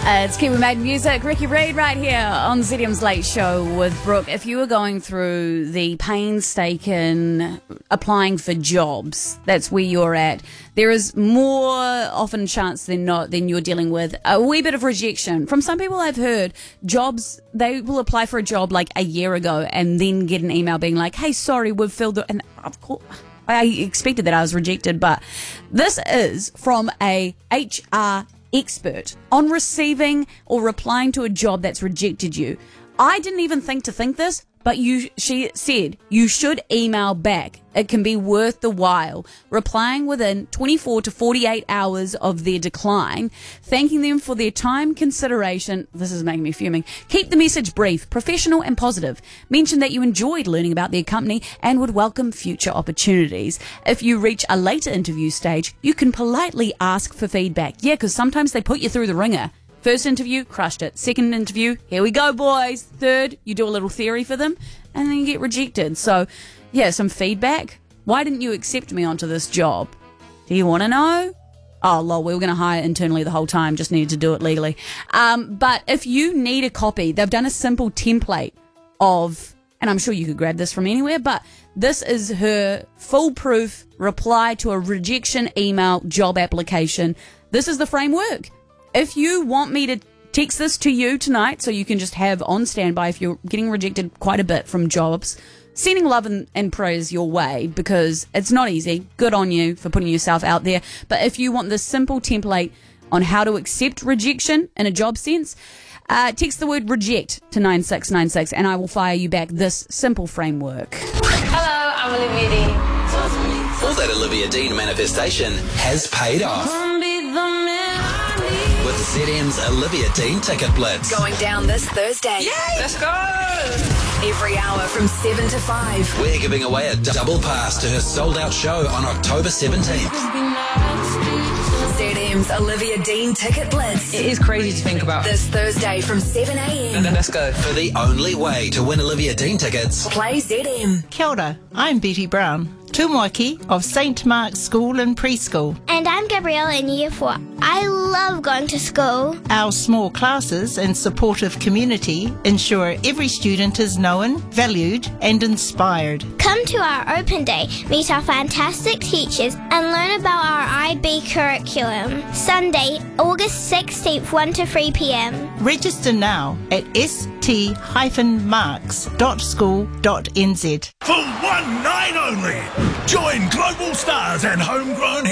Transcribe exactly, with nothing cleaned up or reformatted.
Uh, it's Kiwi Made Music, Ricky Reid right here on Z D M's Late Show with Brooke. If you were going through the painstaking applying for jobs, that's where you're at, there is more often chance than not than you're dealing with a wee bit of rejection. From some people I've heard, jobs, they will apply for a job like a year ago and then get an email being like, hey, sorry, we've filled it. And of course, I expected that I was rejected, but this is from a H R expert on receiving or replying to a job that's rejected you. I didn't even think to think this, but you, she said you should email back. It can be worth the while. Replying within twenty-four to forty-eight hours of their decline, thanking them for their time, consideration. This is making me fuming. Keep the message brief, professional and positive. Mention that you enjoyed learning about their company and would welcome future opportunities. If you reach a later interview stage, you can politely ask for feedback. Yeah, because sometimes they put you through the ringer. First interview, crushed it. Second interview, here we go, boys. Third, you do a little theory for them, and then you get rejected. So, yeah, some feedback. Why didn't you accept me onto this job? Do you want to know? Oh, lol, we were going to hire internally the whole time, just needed to do it legally. Um, but if you need a copy, they've done a simple template of, and I'm sure you could grab this from anywhere, but this is her foolproof reply to a rejection email job application. This is the framework. If you want me to text this to you tonight so you can just have on standby if you're getting rejected quite a bit from jobs, sending love and, and praise your way because it's not easy. Good on you for putting yourself out there. But if you want this simple template on how to accept rejection in a job sense, uh, text the word reject to nine six nine six and I will fire you back this simple framework. Hello, I'm Olivia Dean. All that Olivia Dean manifestation has paid off. With Z M's Olivia Dean Ticket Blitz. Going down this Thursday. Yay! Let's go! Every hour from seven to five. We're giving away a double pass to her sold-out show on October seventeenth. Z M's Olivia Dean Ticket Blitz. It is crazy to think about. This Thursday from seven a.m. Let's go. For the only way to win Olivia Dean tickets, Play Z M. Kia ora, I'm Betty Brown, tūmoaki of Saint Mark's School and Preschool. And I'm Gabrielle in Year four. I love going to school. Our small classes and supportive community ensure every student is known, valued and inspired. Come to our open day, meet our fantastic teachers and learn about our I B curriculum. Sunday, August sixteenth, one to three p.m. Register now at s t dash marks dot school dot n z. For one night only, join global stars and homegrown